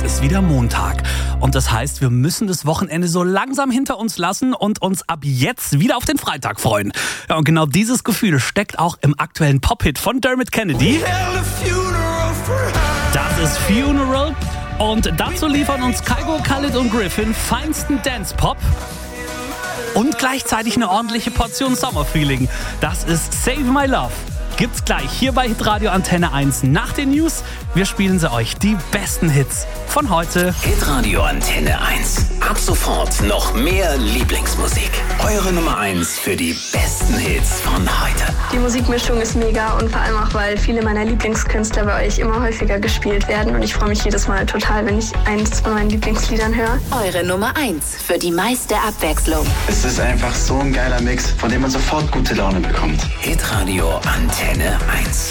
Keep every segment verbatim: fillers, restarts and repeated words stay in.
ist wieder Montag. Und das heißt, wir müssen das Wochenende so langsam hinter uns lassen und uns ab jetzt wieder auf den Freitag freuen. Ja, und genau dieses Gefühl steckt auch im aktuellen Pop-Hit von Dermot Kennedy. Das ist Funeral. Und dazu liefern uns Kygo, Khalid und Griffin feinsten Dance-Pop. Und gleichzeitig eine ordentliche Portion Sommerfeeling. Das ist Save My Love. Gibt's gleich hier bei Hitradio Antenne eins nach den News. Wir spielen sie euch, die besten Hits von heute. Hitradio Antenne eins. Ab sofort noch mehr Lieblingsmusik. Eure Nummer eins für die besten Hits von heute. Die Musikmischung ist mega und vor allem auch, weil viele meiner Lieblingskünstler bei euch immer häufiger gespielt werden. Und ich freue mich jedes Mal total, wenn ich eins von meinen Lieblingsliedern höre. Eure Nummer eins für die meiste Abwechslung. Es ist einfach so ein geiler Mix, von dem man sofort gute Laune bekommt. Hitradio Antenne eins.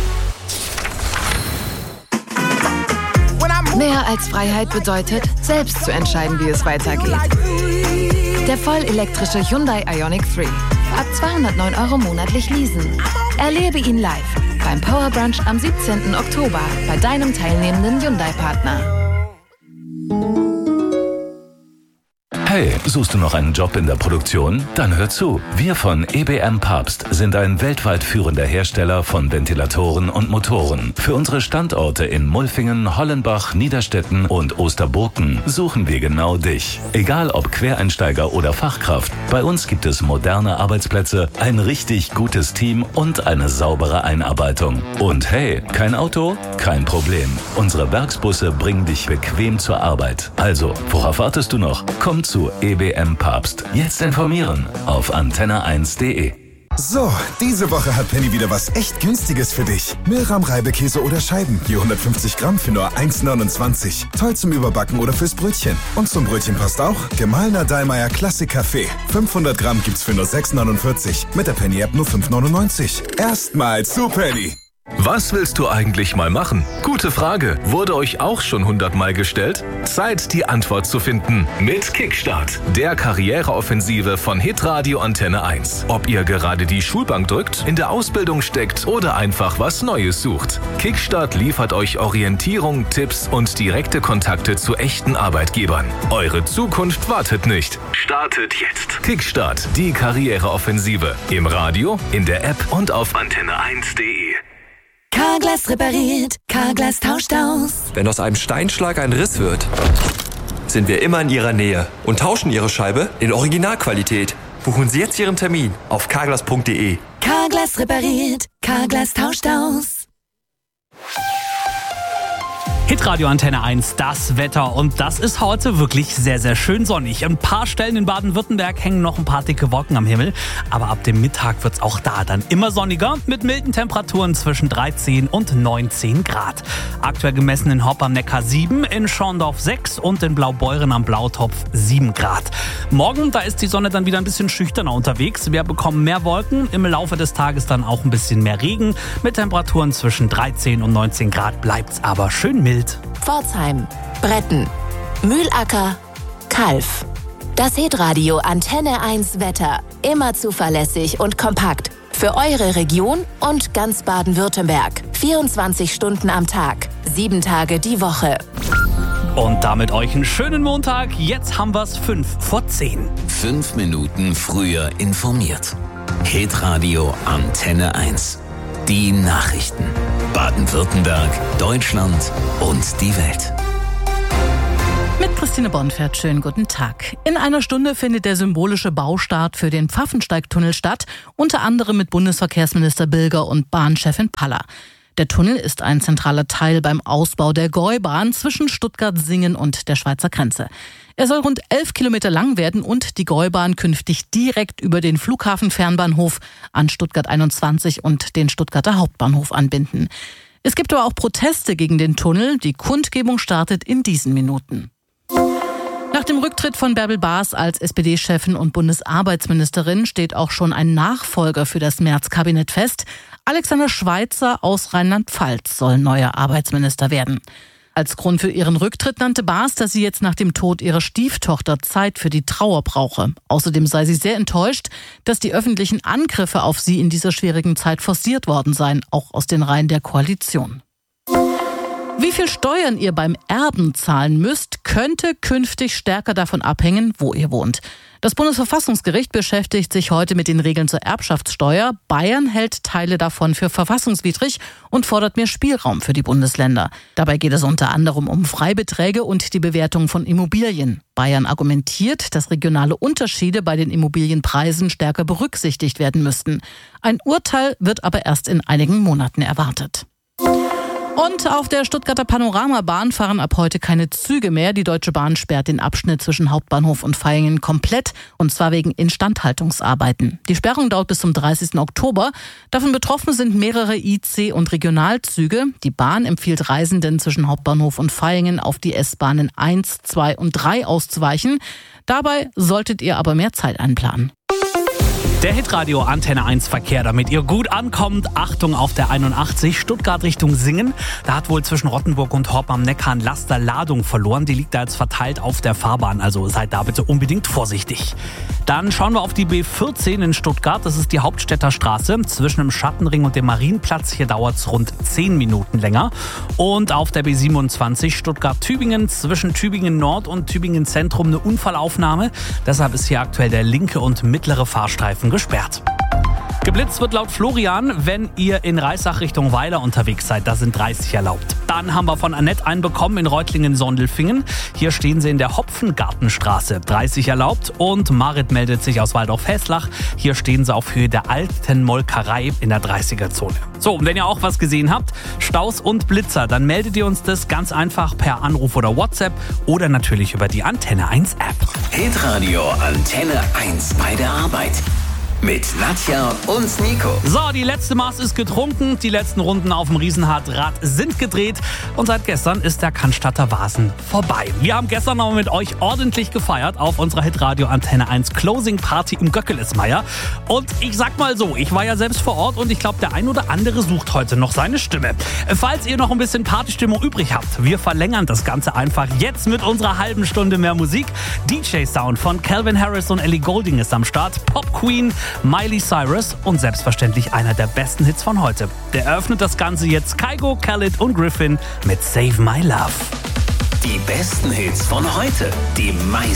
Mehr als Freiheit bedeutet, selbst zu entscheiden, wie es weitergeht. Der voll elektrische Hyundai Ioniq drei. Ab zweihundertneun Euro monatlich leasen. Erlebe ihn live beim Power Brunch am siebzehnten Oktober bei deinem teilnehmenden Hyundai-Partner. Hey, suchst du noch einen Job in der Produktion? Dann hör zu. Wir von E B M Papst sind ein weltweit führender Hersteller von Ventilatoren und Motoren. Für unsere Standorte in Mulfingen, Hollenbach, Niederstetten und Osterburken suchen wir genau dich. Egal ob Quereinsteiger oder Fachkraft, bei uns gibt es moderne Arbeitsplätze, ein richtig gutes Team und eine saubere Einarbeitung. Und hey, kein Auto? Kein Problem. Unsere Werksbusse bringen dich bequem zur Arbeit. Also, worauf wartest du noch? Komm zu E B M Papst. Jetzt informieren auf antenne eins punkt de. So, diese Woche hat Penny wieder was echt Günstiges für dich. Milram Reibekäse oder Scheiben, je hundertfünfzig Gramm für nur eins neunundzwanzig. Toll zum Überbacken oder fürs Brötchen. Und zum Brötchen passt auch gemahlener Dallmayr Klassik Kaffee. fünfhundert Gramm gibt's für nur sechs neunundvierzig. Mit der Penny-App nur fünf neunundneunzig. Erstmal zu Penny. Was willst du eigentlich mal machen? Gute Frage. Wurde euch auch schon hundertmal gestellt? Zeit, die Antwort zu finden. Mit Kickstart, der Karriereoffensive von Hitradio Antenne eins. Ob ihr gerade die Schulbank drückt, in der Ausbildung steckt oder einfach was Neues sucht. Kickstart liefert euch Orientierung, Tipps und direkte Kontakte zu echten Arbeitgebern. Eure Zukunft wartet nicht. Startet jetzt. Kickstart, die Karriereoffensive. Im Radio, in der App und auf antenne eins punkt de. Carglass repariert, Carglass tauscht aus. Wenn aus einem Steinschlag ein Riss wird, sind wir immer in Ihrer Nähe und tauschen Ihre Scheibe in Originalqualität. Buchen Sie jetzt Ihren Termin auf carglass punkt de. Carglass repariert, Carglass tauscht aus. Hitradio Antenne eins, das Wetter. Und das ist heute wirklich sehr, sehr schön sonnig. Ein paar Stellen in Baden-Württemberg hängen noch ein paar dicke Wolken am Himmel. Aber ab dem Mittag wird's auch da dann immer sonniger mit milden Temperaturen zwischen dreizehn und neunzehn Grad. Aktuell gemessen in Hopp am Neckar sieben, in Schorndorf sechs und in Blaubeuren am Blautopf sieben Grad. Morgen, da ist die Sonne dann wieder ein bisschen schüchterner unterwegs. Wir bekommen mehr Wolken, im Laufe des Tages dann auch ein bisschen mehr Regen. Mit Temperaturen zwischen dreizehn und neunzehn Grad bleibt's aber schön mild. Pforzheim, Bretten, Mühlacker, Kalf. Das Hitradio Antenne eins Wetter. Immer zuverlässig und kompakt. Für eure Region und ganz Baden-Württemberg. vierundzwanzig Stunden am Tag, sieben Tage die Woche. Und damit euch einen schönen Montag. Jetzt haben wir's fünf vor zehn. Fünf Minuten früher informiert. Hitradio Antenne eins. Die Nachrichten. Baden-Württemberg, Deutschland und die Welt. Mit Christine Bonfert, schönen guten Tag. In einer Stunde findet der symbolische Baustart für den Pfaffensteigtunnel statt, unter anderem mit Bundesverkehrsminister Bilger und Bahnchefin Paller. Der Tunnel ist ein zentraler Teil beim Ausbau der Gäubahn zwischen Stuttgart-Singen und der Schweizer Grenze. Er soll rund elf Kilometer lang werden und die Gäubahn künftig direkt über den Flughafen-Fernbahnhof an Stuttgart einundzwanzig und den Stuttgarter Hauptbahnhof anbinden. Es gibt aber auch Proteste gegen den Tunnel. Die Kundgebung startet in diesen Minuten. Nach dem Rücktritt von Bärbel Baas als S P D-Chefin und Bundesarbeitsministerin steht auch schon ein Nachfolger für das Merz-Kabinett fest. Alexander Schweitzer aus Rheinland-Pfalz soll neuer Arbeitsminister werden. Als Grund für ihren Rücktritt nannte Baas, dass sie jetzt nach dem Tod ihrer Stieftochter Zeit für die Trauer brauche. Außerdem sei sie sehr enttäuscht, dass die öffentlichen Angriffe auf sie in dieser schwierigen Zeit forciert worden seien, auch aus den Reihen der Koalition. Wie viel Steuern ihr beim Erben zahlen müsst, könnte künftig stärker davon abhängen, wo ihr wohnt. Das Bundesverfassungsgericht beschäftigt sich heute mit den Regeln zur Erbschaftssteuer. Bayern hält Teile davon für verfassungswidrig und fordert mehr Spielraum für die Bundesländer. Dabei geht es unter anderem um Freibeträge und die Bewertung von Immobilien. Bayern argumentiert, dass regionale Unterschiede bei den Immobilienpreisen stärker berücksichtigt werden müssten. Ein Urteil wird aber erst in einigen Monaten erwartet. Und auf der Stuttgarter Panoramabahn fahren ab heute keine Züge mehr. Die Deutsche Bahn sperrt den Abschnitt zwischen Hauptbahnhof und Vaihingen komplett, und zwar wegen Instandhaltungsarbeiten. Die Sperrung dauert bis zum dreißigsten Oktober. Davon betroffen sind mehrere I C- und Regionalzüge. Die Bahn empfiehlt Reisenden zwischen Hauptbahnhof und Vaihingen auf die S-Bahnen eins, zwei und drei auszuweichen. Dabei solltet ihr aber mehr Zeit einplanen. Der Hitradio Antenne eins Verkehr, damit ihr gut ankommt. Achtung auf der einundachtzig, Stuttgart Richtung Singen. Da hat wohl zwischen Rottenburg und Horb am Neckar ein Laster Ladung verloren. Die liegt da jetzt verteilt auf der Fahrbahn, also seid da bitte unbedingt vorsichtig. Dann schauen wir auf die B vierzehn in Stuttgart. Das ist die Hauptstädter Straße zwischen dem Schattenring und dem Marienplatz. Hier dauert es rund zehn Minuten länger. Und auf der B siebenundzwanzig Stuttgart-Tübingen zwischen Tübingen Nord und Tübingen Zentrum eine Unfallaufnahme. Deshalb ist hier aktuell der linke und mittlere Fahrstreifen gesperrt. Geblitzt wird laut Florian, wenn ihr in Reissach Richtung Weiler unterwegs seid. Da sind dreißig erlaubt. Dann haben wir von Annette einen bekommen in Reutlingen-Sondelfingen. Hier stehen sie in der Hopfengartenstraße. dreißig erlaubt. Und Marit meldet sich aus Waldorf-Heslach. Hier stehen sie auf Höhe der alten Molkerei in der dreißiger-Zone. So, und wenn ihr auch was gesehen habt, Staus und Blitzer, dann meldet ihr uns das ganz einfach per Anruf oder WhatsApp oder natürlich über die Antenne eins App. Hitradio Antenne eins bei der Arbeit. Mit Nadja und Nico. So, die letzte Maß ist getrunken, die letzten Runden auf dem Riesenrad sind gedreht und seit gestern ist der Cannstatter Wasen vorbei. Wir haben gestern noch mit euch ordentlich gefeiert auf unserer Hitradio Antenne eins Closing Party im Göckelesmeier. Und ich sag mal so, ich war ja selbst vor Ort und ich glaube, der ein oder andere sucht heute noch seine Stimme. Falls ihr noch ein bisschen Partystimmung übrig habt, wir verlängern das Ganze einfach jetzt mit unserer halben Stunde mehr Musik. D J-Sound von Calvin Harris und Ellie Goulding ist am Start. Pop Queen, Miley Cyrus und selbstverständlich einer der besten Hits von heute. Der eröffnet das Ganze jetzt Kygo, Khalid und Griffin mit Save My Love. Die besten Hits von heute, die meisten